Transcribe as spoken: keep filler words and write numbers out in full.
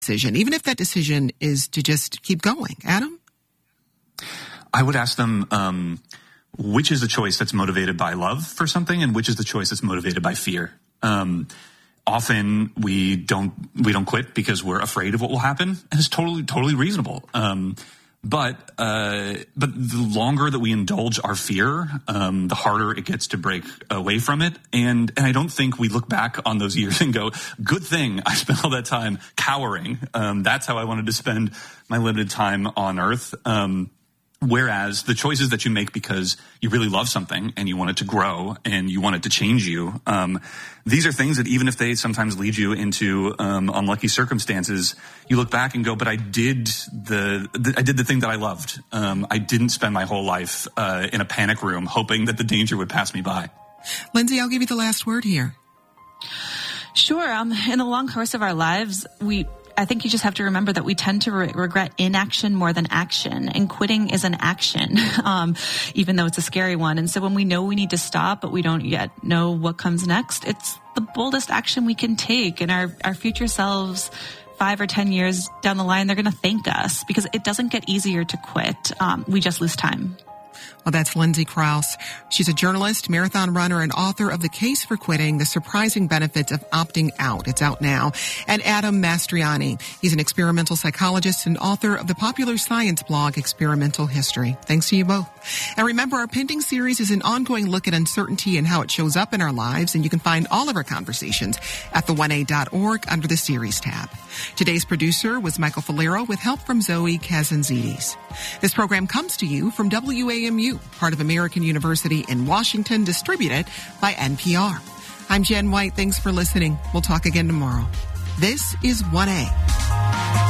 decision, even if that decision is to just keep going? Adam? I would ask them, um, which is the choice that's motivated by love for something and which is the choice that's motivated by fear? Um, often we don't, we don't quit because we're afraid of what will happen, and it's totally, totally reasonable. Um, But uh, but the longer that we indulge our fear, um, the harder it gets to break away from it. And and I don't think we look back on those years and go, good thing I spent all that time cowering. Um, that's how I wanted to spend my limited time on Earth. Um, whereas the choices that you make because you really love something and you want it to grow and you want it to change you, um, these are things that even if they sometimes lead you into um, unlucky circumstances, you look back and go, but I did the, the I did the thing that I loved. Um, I didn't spend my whole life uh, in a panic room hoping that the danger would pass me by. Lindsay, I'll give you the last word here. Sure. Um, in the long course of our lives, we I think you just have to remember that we tend to re- regret inaction more than action, and quitting is an action, um, even though it's a scary one. And so when we know we need to stop, but we don't yet know what comes next, it's the boldest action we can take. And our, our future selves, five or ten years down the line, they're going to thank us because it doesn't get easier to quit. Um, we just lose time. Well, that's Lindsay Crouse. She's a journalist, marathon runner, and author of The Case for Quitting, The Surprising Benefits of Opting Out. It's out now. And Adam Mastriani. He's an experimental psychologist and author of the popular science blog Experimental History. Thanks to you both. And remember, our Pending series is an ongoing look at uncertainty and how it shows up in our lives, and you can find all of our conversations at the one a dot org under the series tab. Today's producer was Michael Falero with help from Zoe Kazantzidis. This program comes to you from W A M U, part of American University in Washington, distributed by N P R. I'm Jen White. Thanks for listening. We'll talk again tomorrow. This is one A.